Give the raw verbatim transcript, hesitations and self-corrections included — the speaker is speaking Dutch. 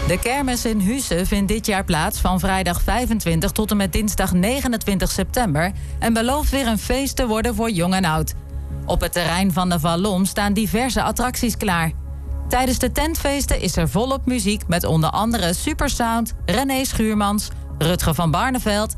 De kermis in Husse vindt dit jaar plaats van vrijdag vijfentwintig tot en met dinsdag negenentwintig september... en belooft weer een feest te worden voor jong en oud. Op het terrein van de Vallon staan diverse attracties klaar. Tijdens de tentfeesten is er volop muziek met onder andere Supersound, René Schuurmans, Rutger van Barneveld